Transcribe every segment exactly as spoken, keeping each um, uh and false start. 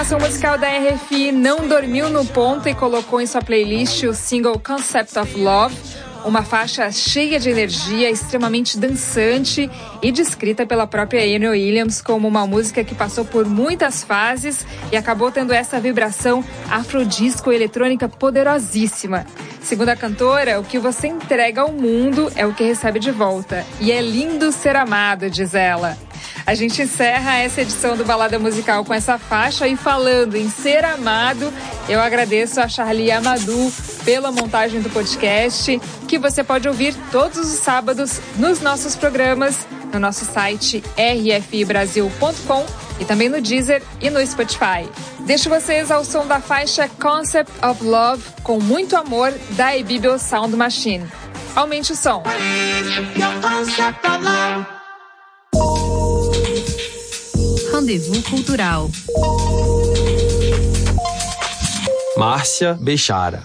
A ação musical da R F I não dormiu no ponto e colocou em sua playlist o single Concept of Love, uma faixa cheia de energia, extremamente dançante e descrita pela própria Anne Williams como uma música que passou por muitas fases e acabou tendo essa vibração afrodisco eletrônica poderosíssima. Segundo a cantora, o que você entrega ao mundo é o que recebe de volta. E é lindo ser amado, diz ela. A gente encerra essa edição do Balada Musical com essa faixa e falando em ser amado, eu agradeço a Charlie Amadou pela montagem do podcast, que você pode ouvir todos os sábados nos nossos programas, no nosso site r f i brasil ponto com e também no Deezer e no Spotify. Deixo vocês ao som da faixa Concept of Love com muito amor da Ibibo Sound Machine. Aumente o som. Rendezvous Cultural. Márcia Bechara.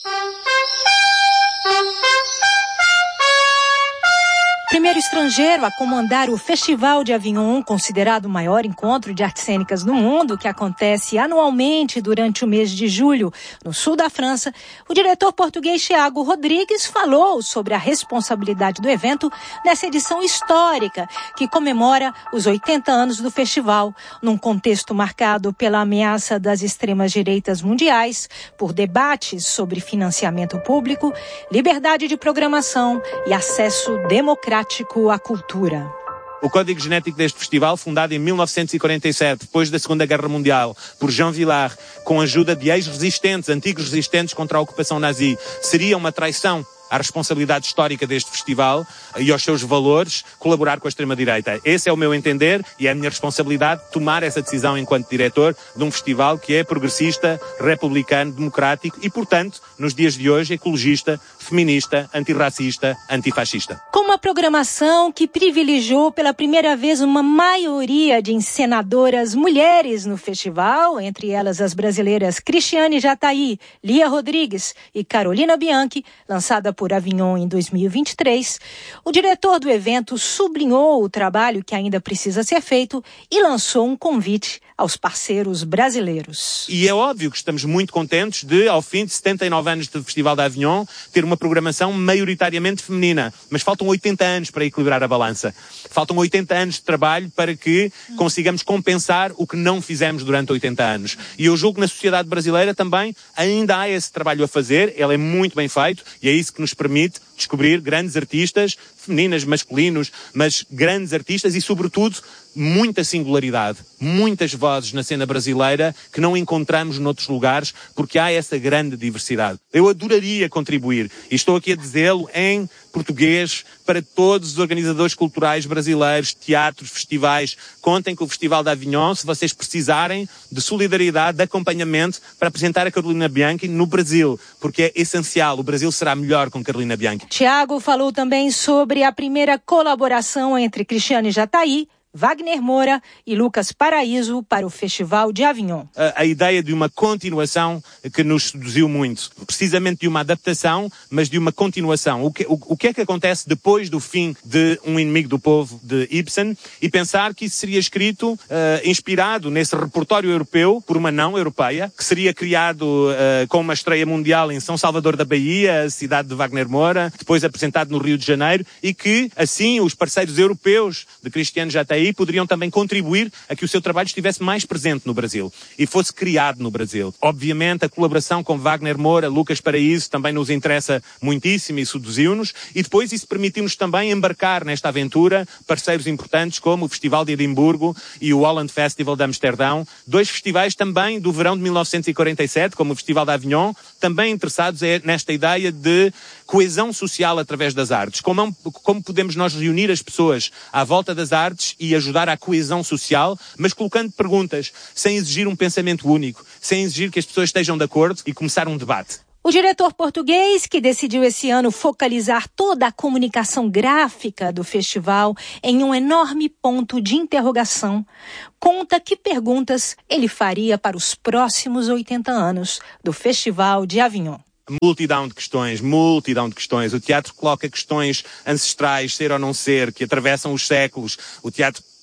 Primeiro estrangeiro a comandar o Festival de Avignon, considerado o maior encontro de artes cênicas no mundo, que acontece anualmente durante o mês de julho, no sul da França, o diretor português Tiago Rodrigues falou sobre a responsabilidade do evento nessa edição histórica, que comemora os oitenta anos do festival, num contexto marcado pela ameaça das extremas-direitas mundiais, por debates sobre financiamento público, liberdade de programação e acesso democrático à cultura. O código genético deste festival, fundado em mil novecentos e quarenta e sete, depois da Segunda Guerra Mundial, por Jean Villard, com a ajuda de ex-resistentes, antigos resistentes contra a ocupação nazi, seria uma traição à responsabilidade histórica deste festival e aos seus valores, colaborar com a extrema-direita. Esse é o meu entender e é a minha responsabilidade tomar essa decisão enquanto diretor de um festival que é progressista, republicano, democrático e, portanto, nos dias de hoje, ecologista, feminista, antirracista, antifascista. Com uma programação que privilegiou pela primeira vez uma maioria de encenadoras mulheres no festival, entre elas as brasileiras Cristiane Jataí, Lia Rodrigues e Carolina Bianchi, lançada por Avignon em dois mil e vinte e três, o diretor do evento sublinhou o trabalho que ainda precisa ser feito e lançou um convite aos parceiros brasileiros. E é óbvio que estamos muito contentes de, ao fim de setenta e nove anos do Festival de Avignon, ter uma programação maioritariamente feminina. Mas faltam oitenta anos para equilibrar a balança. Faltam oitenta anos de trabalho para que consigamos compensar o que não fizemos durante oitenta anos. E eu julgo que na sociedade brasileira também ainda há esse trabalho a fazer. Ele é muito bem feito e é isso que nos permite descobrir grandes artistas, femininas, masculinos, mas grandes artistas e, sobretudo, muita singularidade, muitas vozes na cena brasileira que não encontramos noutros lugares porque há essa grande diversidade. Eu adoraria contribuir e estou aqui a dizê-lo em português para todos os organizadores culturais brasileiros, teatros, festivais. Contem com o Festival de Avignon se vocês precisarem de solidariedade, de acompanhamento para apresentar a Carolina Bianchi no Brasil, porque é essencial. O Brasil será melhor com Carolina Bianchi. Tiago falou também sobre a primeira colaboração entre Cristiane Jataí, Wagner Moura e Lucas Paraíso para o Festival de Avignon. A, a ideia de uma continuação que nos seduziu muito. Precisamente de uma adaptação, mas de uma continuação. O que, o, o que é que acontece depois do fim de Um Inimigo do Povo, de Ibsen, e pensar que isso seria escrito, uh, inspirado nesse repertório europeu, por uma não europeia, que seria criado uh, com uma estreia mundial em São Salvador da Bahia, cidade de Wagner Moura, depois apresentado no Rio de Janeiro, e que, assim, os parceiros europeus de Cristiane Jataí poderiam também contribuir a que o seu trabalho estivesse mais presente no Brasil e fosse criado no Brasil. Obviamente, a colaboração com Wagner Moura, Lucas Paraíso, também nos interessa muitíssimo e seduziu-nos, e depois isso permitiu-nos também embarcar nesta aventura parceiros importantes como o Festival de Edimburgo e o Holland Festival de Amsterdão, dois festivais também do verão de mil novecentos e quarenta e sete, como o Festival de Avignon, também interessados nesta ideia de coesão social através das artes. Como, como podemos nós reunir as pessoas à volta das artes e ajudar à coesão social, mas colocando perguntas, sem exigir um pensamento único, sem exigir que as pessoas estejam de acordo e começar um debate. O diretor português, que decidiu esse ano focalizar toda a comunicação gráfica do festival em um enorme ponto de interrogação, conta que perguntas ele faria para os próximos oitenta anos do Festival de Avignon. Multidão de questões, multidão de questões. O teatro coloca questões ancestrais, ser ou não ser, que atravessam os séculos. O teatro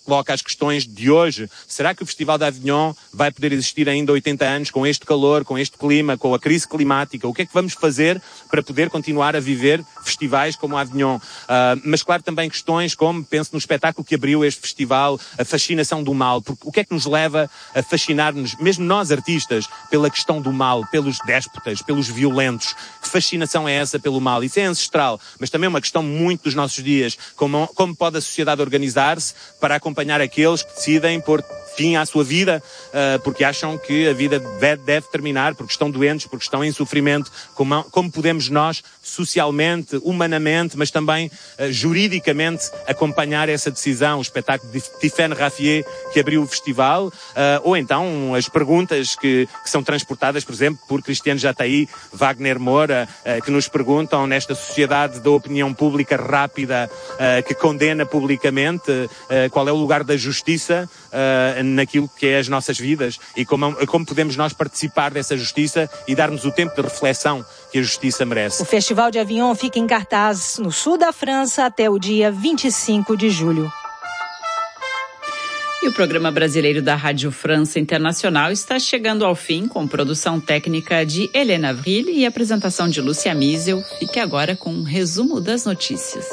coloca as questões de hoje. Será que o Festival de Avignon vai poder existir ainda oitenta anos com este calor, com este clima, com a crise climática? O que é que vamos fazer para poder continuar a viver festivais como Avignon? Uh, mas claro, também questões como, penso no espetáculo que abriu este festival, a fascinação do mal. Porque o que é que nos leva a fascinar-nos, mesmo nós artistas, pela questão do mal, pelos déspotas, pelos violentos? Que fascinação é essa pelo mal? Isso é ancestral, mas também é uma questão muito dos nossos dias. Como, como pode a sociedade organizar-se para acompanhar aqueles que decidem pôr fim à sua vida, uh, porque acham que a vida deve, deve terminar, porque estão doentes, porque estão em sofrimento. Como, como podemos nós, socialmente, humanamente, mas também uh, juridicamente, acompanhar essa decisão? O espetáculo de Tiffaine Raffier, que abriu o festival, uh, ou então as perguntas que, que são transportadas, por exemplo, por Cristiano Jataí, Wagner Moura, uh, que nos perguntam, nesta sociedade da opinião pública rápida, uh, que condena publicamente, uh, qual é o lugar da justiça uh, naquilo que é as nossas vidas, e como, como podemos nós participar dessa justiça e dar-nos o tempo de reflexão que a justiça merece. O Festival de Avignon fica em cartaz no sul da França até o dia vinte e cinco de julho. E o programa brasileiro da Rádio França Internacional está chegando ao fim, com produção técnica de Helena Avril e apresentação de Lúcia Miesel. Fique agora com um resumo das notícias.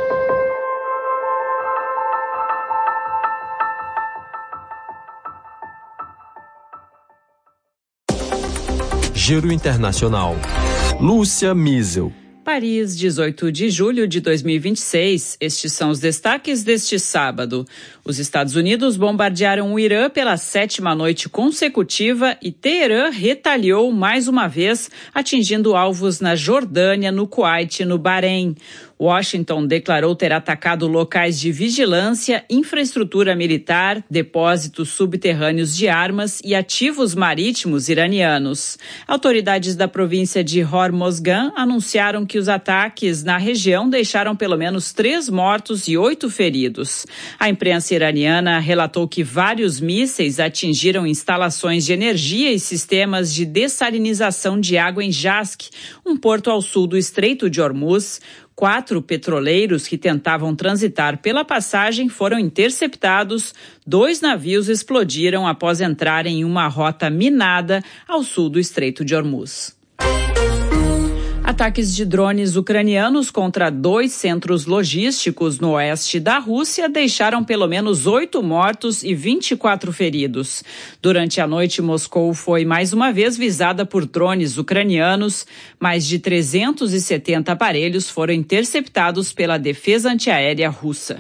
Giro Internacional. Lúcia Miesel. Paris, dezoito de julho de dois mil e vinte e seis. Estes são os destaques deste sábado. Os Estados Unidos bombardearam o Irã pela sétima noite consecutiva e Teherã retaliou mais uma vez, atingindo alvos na Jordânia, no Kuwait e no Bahrein. Washington declarou ter atacado locais de vigilância, infraestrutura militar, depósitos subterrâneos de armas e ativos marítimos iranianos. Autoridades da província de Hormozgan anunciaram que os ataques na região deixaram pelo menos três mortos e oito feridos. A imprensa iraniana relatou que vários mísseis atingiram instalações de energia e sistemas de dessalinização de água em Jask, um porto ao sul do Estreito de Hormuz. Quatro petroleiros que tentavam transitar pela passagem foram interceptados. Dois navios explodiram após entrarem em uma rota minada ao sul do Estreito de Hormuz. Ataques de drones ucranianos contra dois centros logísticos no oeste da Rússia deixaram pelo menos oito mortos e vinte e quatro feridos. Durante a noite, Moscou foi mais uma vez visada por drones ucranianos. Mais de trezentos e setenta aparelhos foram interceptados pela defesa antiaérea russa.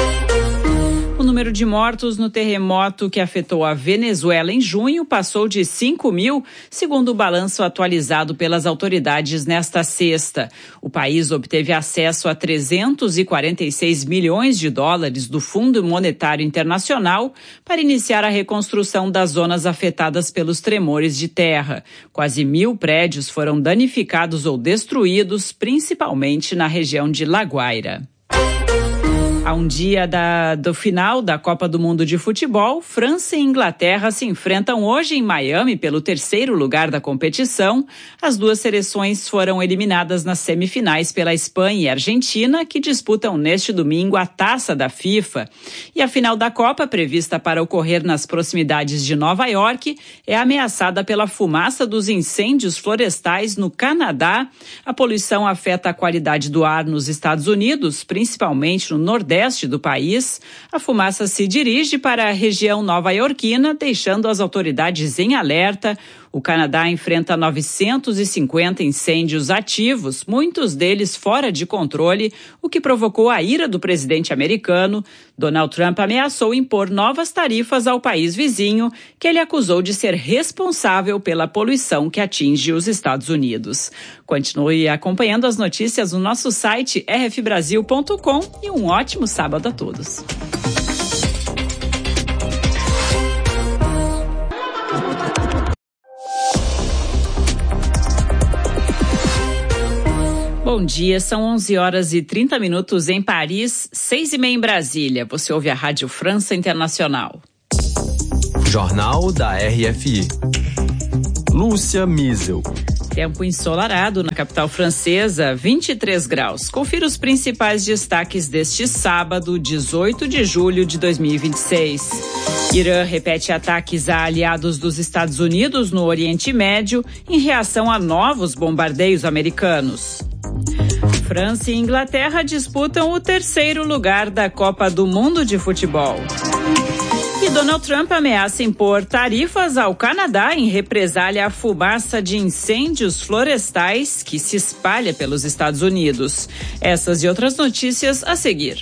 O número de mortos no terremoto que afetou a Venezuela em junho passou de cinco mil, segundo o balanço atualizado pelas autoridades nesta sexta. O país obteve acesso a trezentos e quarenta e seis milhões de dólares do Fundo Monetário Internacional para iniciar a reconstrução das zonas afetadas pelos tremores de terra. Quase mil prédios foram danificados ou destruídos, principalmente na região de La Guaira. A um dia da, do final da Copa do Mundo de Futebol, França e Inglaterra se enfrentam hoje em Miami pelo terceiro lugar da competição. As duas seleções foram eliminadas nas semifinais pela Espanha e Argentina, que disputam neste domingo a Taça da FIFA. E a final da Copa, prevista para ocorrer nas proximidades de Nova York, é ameaçada pela fumaça dos incêndios florestais no Canadá. A poluição afeta a qualidade do ar nos Estados Unidos, principalmente no Nordeste do país. A fumaça se dirige para a região nova-iorquina, deixando as autoridades em alerta. O Canadá enfrenta novecentos e cinquenta incêndios ativos, muitos deles fora de controle, o que provocou a ira do presidente americano. Donald Trump ameaçou impor novas tarifas ao país vizinho, que ele acusou de ser responsável pela poluição que atinge os Estados Unidos. Continue acompanhando as notícias no nosso site r f brasil ponto com e um ótimo sábado a todos. Bom dia, são onze horas e trinta minutos em Paris, seis e meia em Brasília. Você ouve a Rádio França Internacional. Jornal da R F I. Lúcia Miesel. Tempo ensolarado na capital francesa, vinte e três graus. Confira os principais destaques deste sábado, dezoito de julho de dois mil e vinte e seis. Irã repete ataques a aliados dos Estados Unidos no Oriente Médio em reação a novos bombardeios americanos. França e Inglaterra disputam o terceiro lugar da Copa do Mundo de Futebol. E Donald Trump ameaça impor tarifas ao Canadá em represália à fumaça de incêndios florestais que se espalha pelos Estados Unidos. Essas e outras notícias a seguir.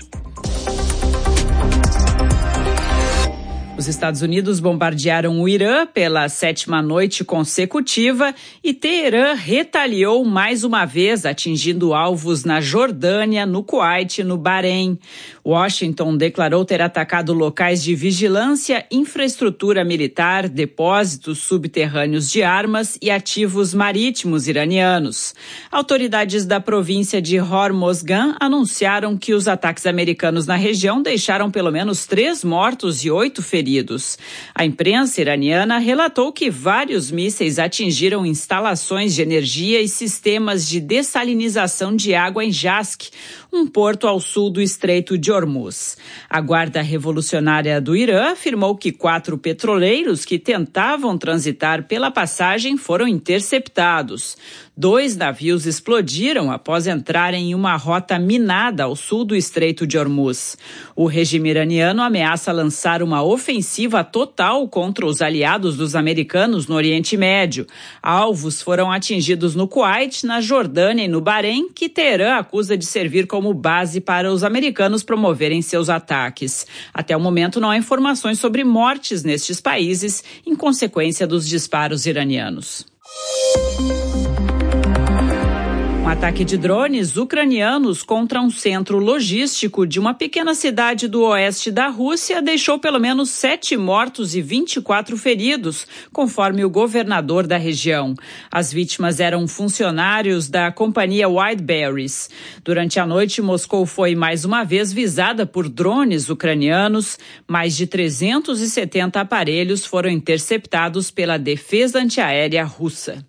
Os Estados Unidos bombardearam o Irã pela sétima noite consecutiva e Teherã retaliou mais uma vez, atingindo alvos na Jordânia, no Kuwait e no Bahrein. Washington declarou ter atacado locais de vigilância, infraestrutura militar, depósitos subterrâneos de armas e ativos marítimos iranianos. Autoridades da província de Hormozgan anunciaram que os ataques americanos na região deixaram pelo menos três mortos e oito feridos. A imprensa iraniana relatou que vários mísseis atingiram instalações de energia e sistemas de dessalinização de água em Jask, um porto ao sul do Estreito de Hormuz. A Guarda Revolucionária do Irã afirmou que quatro petroleiros que tentavam transitar pela passagem foram interceptados. Dois navios explodiram após entrarem em uma rota minada ao sul do Estreito de Hormuz. O regime iraniano ameaça lançar uma ofensiva total contra os aliados dos americanos no Oriente Médio. Alvos foram atingidos no Kuwait, na Jordânia e no Bahrein, que Teherã acusa de servir como base para os americanos promoverem seus ataques. Até o momento não há informações sobre mortes nestes países em consequência dos disparos iranianos. Um ataque de drones ucranianos contra um centro logístico de uma pequena cidade do oeste da Rússia deixou pelo menos sete mortos e vinte e quatro feridos, conforme o governador da região. As vítimas eram funcionários da companhia Wildberries. Durante a noite, Moscou foi mais uma vez visada por drones ucranianos. Mais de trezentos e setenta aparelhos foram interceptados pela defesa antiaérea russa.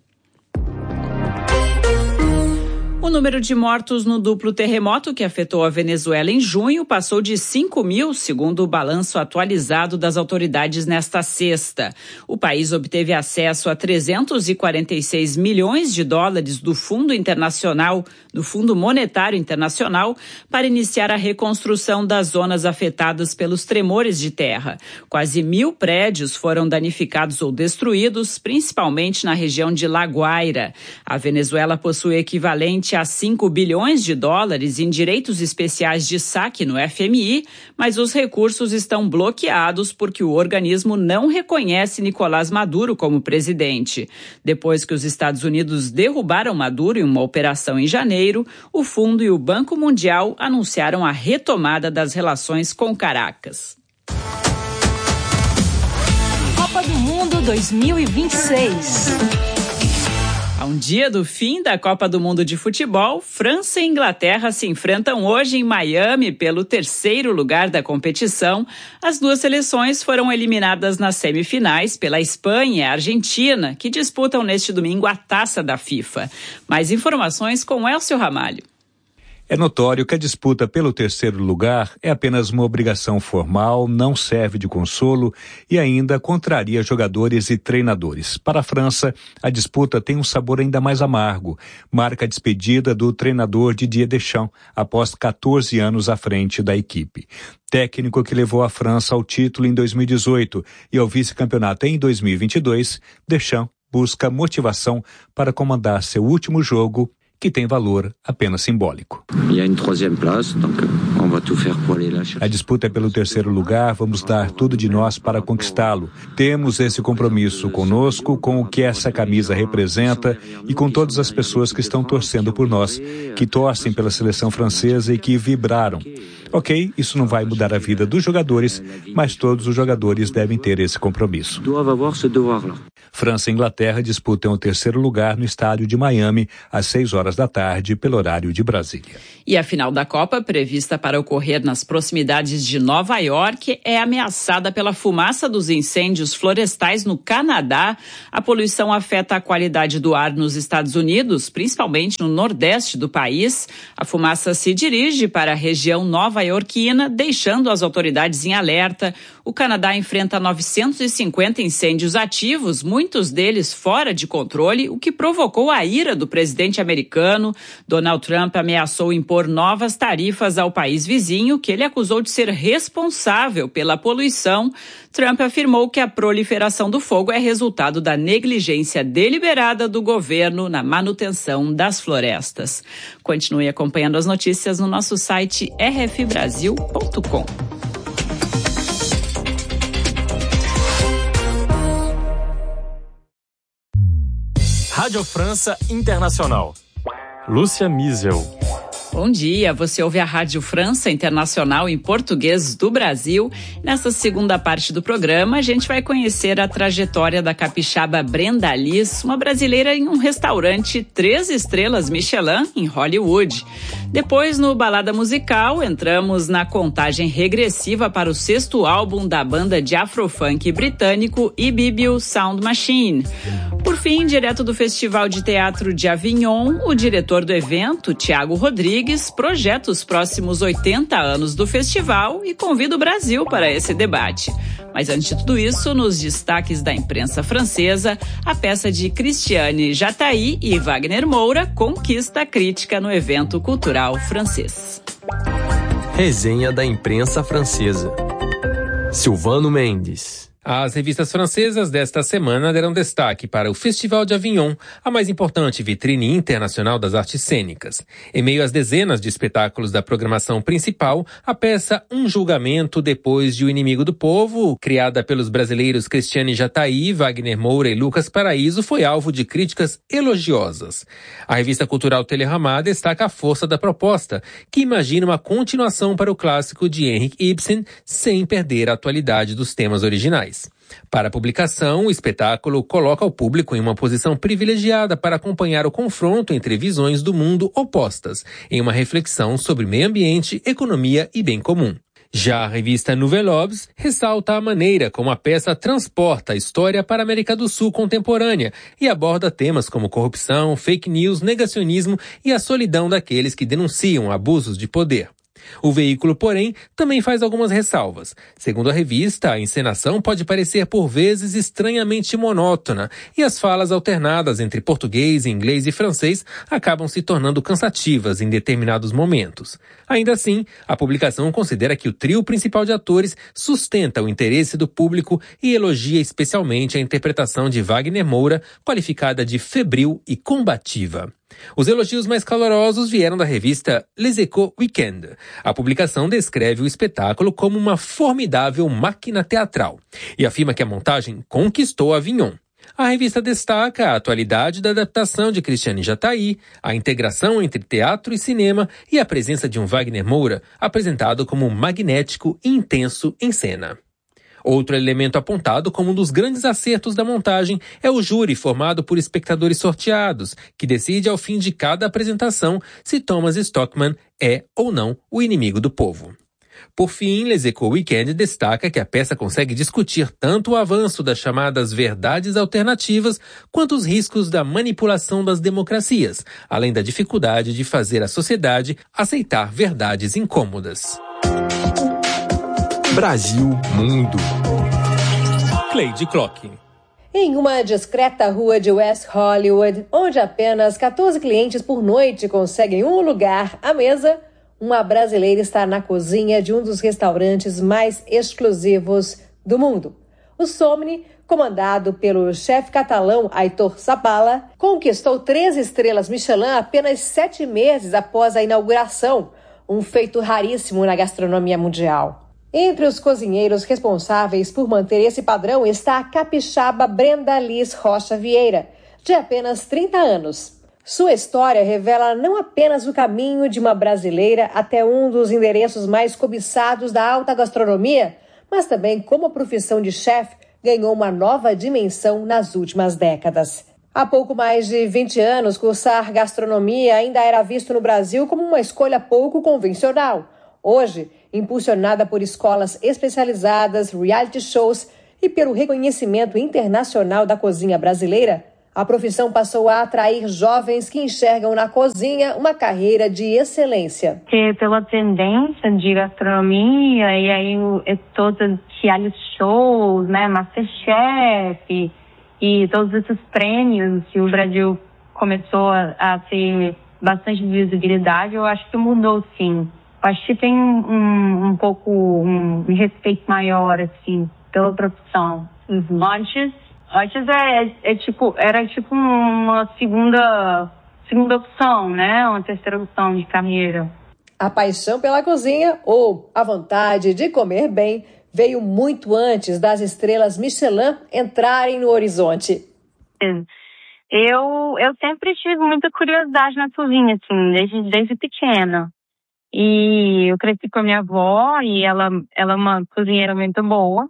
O número de mortos no duplo terremoto que afetou a Venezuela em junho passou de cinco mil, segundo o balanço atualizado das autoridades nesta sexta. O país obteve acesso a trezentos e quarenta e seis milhões de dólares do Fundo Internacional, do Fundo Monetário Internacional, para iniciar a reconstrução das zonas afetadas pelos tremores de terra. Quase mil prédios foram danificados ou destruídos, principalmente na região de La Guaira. A Venezuela possui equivalente a cinco bilhões de dólares em direitos especiais de saque no F M I, mas os recursos estão bloqueados porque o organismo não reconhece Nicolás Maduro como presidente. Depois que os Estados Unidos derrubaram Maduro em uma operação em janeiro, o fundo e o Banco Mundial anunciaram a retomada das relações com Caracas. Copa do Mundo dois mil e vinte e seis. A um dia do fim da Copa do Mundo de Futebol, França e Inglaterra se enfrentam hoje em Miami pelo terceiro lugar da competição. As duas seleções foram eliminadas nas semifinais pela Espanha e a Argentina, que disputam neste domingo a Taça da FIFA. Mais informações com Elcio Ramalho. É notório que a disputa pelo terceiro lugar é apenas uma obrigação formal, não serve de consolo e ainda contraria jogadores e treinadores. Para a França, a disputa tem um sabor ainda mais amargo. Marca a despedida do treinador Didier Deschamps, após catorze anos à frente da equipe. Técnico que levou a França ao título em dois mil e dezoito e ao vice-campeonato em dois mil e vinte e dois, Deschamps busca motivação para comandar seu último jogo, que tem valor apenas simbólico. A disputa é pelo terceiro lugar, vamos dar tudo de nós para conquistá-lo. Temos esse compromisso conosco, com o que essa camisa representa e com todas as pessoas que estão torcendo por nós, que torcem pela seleção francesa e que vibraram. Ok, isso não vai mudar a vida dos jogadores, mas todos os jogadores devem ter esse compromisso. França e Inglaterra disputam o terceiro lugar no estádio de Miami às seis horas da tarde, pelo horário de Brasília. E a final da Copa, prevista para ocorrer nas proximidades de Nova York, é ameaçada pela fumaça dos incêndios florestais no Canadá. A poluição afeta a qualidade do ar nos Estados Unidos, principalmente no nordeste do país. A fumaça se dirige para a região nova-iorquina, deixando as autoridades em alerta. O Canadá enfrenta novecentos e cinquenta incêndios ativos, muitos deles fora de controle, o que provocou a ira do presidente americano. Donald Trump ameaçou impor novas tarifas ao país vizinho, que ele acusou de ser responsável pela poluição. Trump afirmou que a proliferação do fogo é resultado da negligência deliberada do governo na manutenção das florestas. Continue acompanhando as notícias no nosso site r f brasil ponto com. Rádio França Internacional. Lúcia Miesel. Bom dia, você ouve a Rádio França Internacional em português do Brasil. Nessa segunda parte do programa, a gente vai conhecer a trajetória da capixaba Brenda Liz, uma brasileira em um restaurante três estrelas Michelin em Hollywood. Depois, no Balada Musical, entramos na contagem regressiva para o sexto álbum da banda de afrofunk britânico Ibibio Sound Machine. Por fim, direto do Festival de Teatro de Avignon, o diretor do evento, Tiago Rodrigues, projeta os próximos oitenta anos do festival e convida o Brasil para esse debate. Mas antes de tudo isso, nos destaques da imprensa francesa, a peça de Christiane Jatahy e Wagner Moura conquista a crítica no evento cultural francês. Resenha da imprensa francesa. Silvano Mendes. As revistas francesas desta semana deram destaque para o Festival de Avignon, a mais importante vitrine internacional das artes cênicas. Em meio às dezenas de espetáculos da programação principal, a peça Um Julgamento Depois de O Inimigo do Povo, criada pelos brasileiros Christiane Jatahy, Wagner Moura e Lucas Paraíso, foi alvo de críticas elogiosas. A revista cultural Télérama destaca a força da proposta, que imagina uma continuação para o clássico de Henrik Ibsen, sem perder a atualidade dos temas originais. Para a publicação, o espetáculo coloca o público em uma posição privilegiada para acompanhar o confronto entre visões do mundo opostas, em uma reflexão sobre meio ambiente, economia e bem comum. Já a revista Nouvelle Obs ressalta a maneira como a peça transporta a história para a América do Sul contemporânea e aborda temas como corrupção, fake news, negacionismo e a solidão daqueles que denunciam abusos de poder. O veículo, porém, também faz algumas ressalvas. Segundo a revista, a encenação pode parecer por vezes estranhamente monótona e as falas alternadas entre português, inglês e francês acabam se tornando cansativas em determinados momentos. Ainda assim, a publicação considera que o trio principal de atores sustenta o interesse do público e elogia especialmente a interpretação de Wagner Moura, qualificada de febril e combativa. Os elogios mais calorosos vieram da revista Les Echos Weekend. A publicação descreve o espetáculo como uma formidável máquina teatral e afirma que a montagem conquistou Avignon. A revista destaca a atualidade da adaptação de Christiane Jatahy, a integração entre teatro e cinema e a presença de um Wagner Moura apresentado como magnético e intenso em cena. Outro elemento apontado como um dos grandes acertos da montagem é o júri formado por espectadores sorteados, que decide ao fim de cada apresentação se Thomas Stockmann é ou não o inimigo do povo. Por fim, Les Echos Weekend destaca que a peça consegue discutir tanto o avanço das chamadas verdades alternativas quanto os riscos da manipulação das democracias, além da dificuldade de fazer a sociedade aceitar verdades incômodas. Brasil Mundo. Cleide Clock. Em uma discreta rua de West Hollywood, onde apenas quatorze clientes por noite conseguem um lugar à mesa, uma brasileira está na cozinha de um dos restaurantes mais exclusivos do mundo. O Somni, comandado pelo chefe catalão Aitor Zabala, conquistou três estrelas Michelin apenas sete meses após a inauguração, um feito raríssimo na gastronomia mundial. Entre os cozinheiros responsáveis por manter esse padrão está a capixaba Brenda Liz Rocha Vieira, de apenas trinta anos. Sua história revela não apenas o caminho de uma brasileira até um dos endereços mais cobiçados da alta gastronomia, mas também como a profissão de chefe ganhou uma nova dimensão nas últimas décadas. Há pouco mais de vinte anos, cursar gastronomia ainda era visto no Brasil como uma escolha pouco convencional. Hoje, impulsionada por escolas especializadas, reality shows e pelo reconhecimento internacional da cozinha brasileira, a profissão passou a atrair jovens que enxergam na cozinha uma carreira de excelência. Que pela tendência de gastronomia e aí todos os reality shows, né, MasterChef e todos esses prêmios que o Brasil começou a, a ter bastante visibilidade, eu acho que mudou sim. Acho que tem um, um pouco um respeito maior assim pela profissão. Uhum. Antes Antes é, é tipo, era tipo uma segunda, segunda opção, né? Uma terceira opção de carreira. A paixão pela cozinha ou a vontade de comer bem veio muito antes das estrelas Michelin entrarem no horizonte. Eu, eu sempre tive muita curiosidade na cozinha, assim, desde, desde pequena. E eu cresci com a minha avó e ela, ela é uma cozinheira muito boa.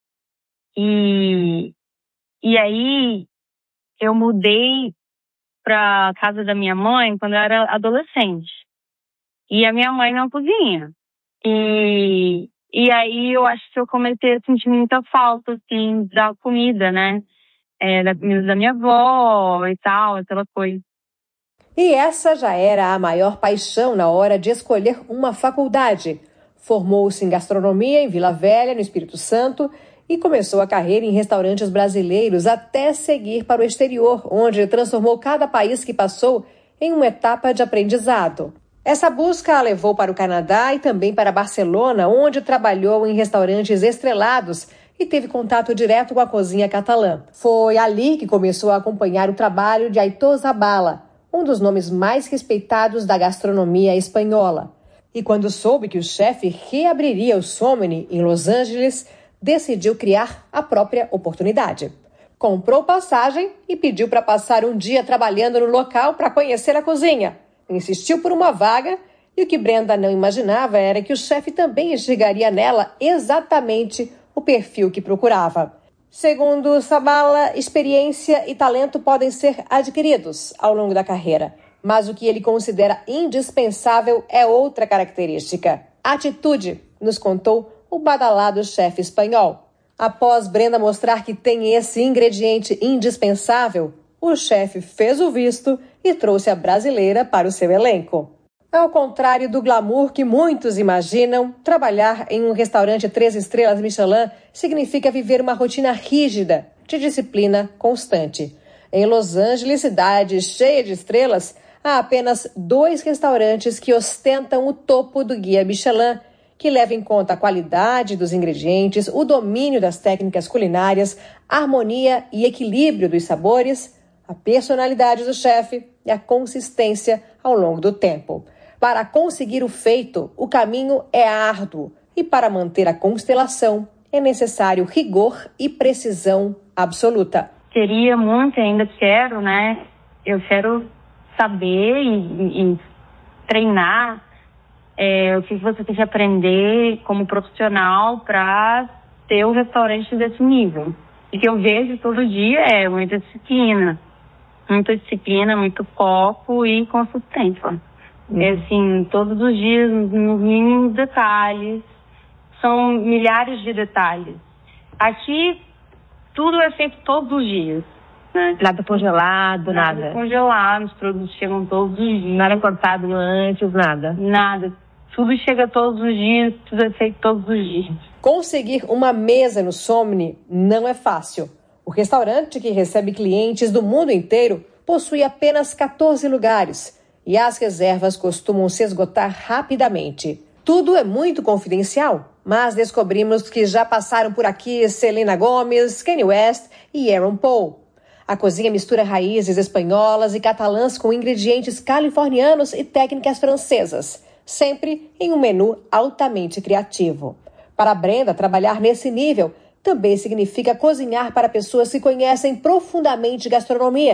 E... E aí, eu mudei para a casa da minha mãe quando eu era adolescente. E a minha mãe não cozinha. E, e aí, eu acho que eu comecei a sentir muita falta, assim, da comida, né? É, da comida da minha avó e tal, aquela coisa. E essa já era a maior paixão na hora de escolher uma faculdade. Formou-se em gastronomia em Vila Velha, no Espírito Santo, e começou a carreira em restaurantes brasileiros até seguir para o exterior, onde transformou cada país que passou em uma etapa de aprendizado. Essa busca a levou para o Canadá e também para Barcelona, onde trabalhou em restaurantes estrelados e teve contato direto com a cozinha catalã. Foi ali que começou a acompanhar o trabalho de Aitor Zabala, um dos nomes mais respeitados da gastronomia espanhola. E quando soube que o chefe reabriria o Somni em Los Angeles, decidiu criar a própria oportunidade. Comprou passagem e pediu para passar um dia trabalhando no local para conhecer a cozinha. Insistiu por uma vaga e o que Brenda não imaginava era que o chefe também enxergaria nela exatamente o perfil que procurava. Segundo Zabala, experiência e talento podem ser adquiridos ao longo da carreira, mas o que ele considera indispensável é outra característica: atitude, nos contou o badalado chefe espanhol. Após Brenda mostrar que tem esse ingrediente indispensável, o chefe fez o visto e trouxe a brasileira para o seu elenco. Ao contrário do glamour que muitos imaginam, trabalhar em um restaurante três estrelas Michelin significa viver uma rotina rígida, de disciplina constante. Em Los Angeles, cidade cheia de estrelas, há apenas dois restaurantes que ostentam o topo do guia Michelin, que leva em conta a qualidade dos ingredientes, o domínio das técnicas culinárias, a harmonia e equilíbrio dos sabores, a personalidade do chefe e a consistência ao longo do tempo. Para conseguir o feito, o caminho é árduo e para manter a constelação é necessário rigor e precisão absoluta. Queria muito, ainda quero, né? Eu quero saber e, e treinar É, o que você tem que aprender como profissional para ter um restaurante desse nível. E que eu vejo todo dia é muita disciplina. Muita disciplina, muito foco e consistência. Uhum. É assim, todos os dias, nos mínimos detalhes. São milhares de detalhes. Aqui, tudo é feito todos os dias. Né? Nada congelado, nada. Nada congelado, os produtos chegam todos os dias. Nada cortado antes, nada. Nada. Tudo chega todos os dias, tudo é feito todos os dias. Conseguir uma mesa no Somni não é fácil. O restaurante, que recebe clientes do mundo inteiro, possui apenas catorze lugares e as reservas costumam se esgotar rapidamente. Tudo é muito confidencial, mas descobrimos que já passaram por aqui Selena Gomez, Kanye West e Aaron Paul. A cozinha mistura raízes espanholas e catalãs com ingredientes californianos e técnicas francesas, sempre em um menu altamente criativo. Para Brenda, trabalhar nesse nível também significa cozinhar para pessoas que conhecem profundamente gastronomia.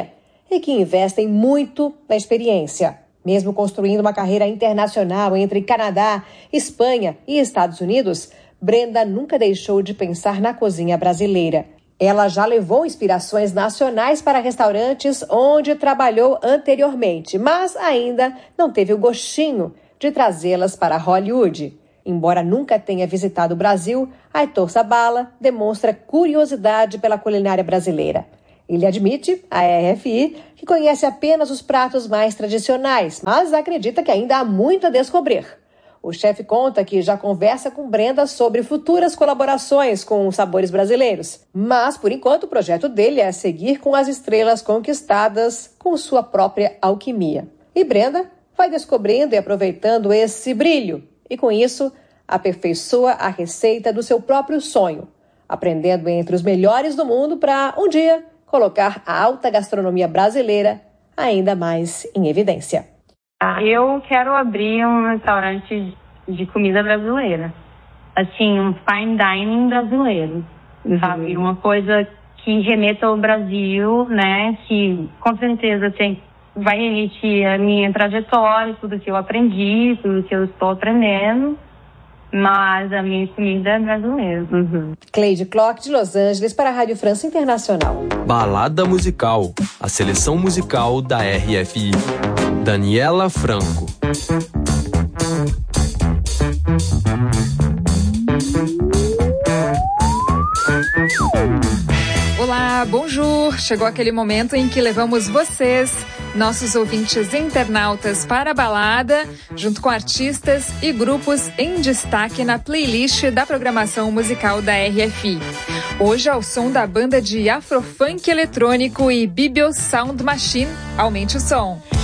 e que investem muito na experiência. Mesmo construindo uma carreira internacional entre Canadá, Espanha e Estados Unidos, Brenda nunca deixou de pensar na cozinha brasileira. Ela já levou inspirações nacionais para restaurantes onde trabalhou anteriormente, mas ainda não teve o gostinho de trazê-las para Hollywood. Embora nunca tenha visitado o Brasil, Aitor Sabala demonstra curiosidade pela culinária brasileira. Ele admite, à R F I, que conhece apenas os pratos mais tradicionais, mas acredita que ainda há muito a descobrir. O chefe conta que já conversa com Brenda sobre futuras colaborações com os sabores brasileiros. Mas, por enquanto, o projeto dele é seguir com as estrelas conquistadas com sua própria alquimia. E Brenda vai descobrindo e aproveitando esse brilho. E, com isso, aperfeiçoa a receita do seu próprio sonho, aprendendo entre os melhores do mundo para, um dia, colocar a alta gastronomia brasileira ainda mais em evidência. Eu quero abrir um restaurante de comida brasileira. Assim, um fine dining brasileiro, uhum. sabe? Uma coisa que remeta ao Brasil, né? Que, com certeza, tem, vai remitir a minha trajetória, tudo que eu aprendi, tudo que eu estou aprendendo. Mas a minha comida é brasileira. Uhum. Cleide Clock, de Los Angeles, para a Rádio França Internacional. Balada musical. A seleção musical da R F I. Daniela Franco. Olá, bonjour! Chegou aquele momento em que levamos vocês, nossos ouvintes internautas, para a balada, junto com artistas e grupos em destaque na playlist da programação musical da R F I. Hoje, ao som da banda de afrofunk eletrônico e Bibio Sound Machine, aumente o som.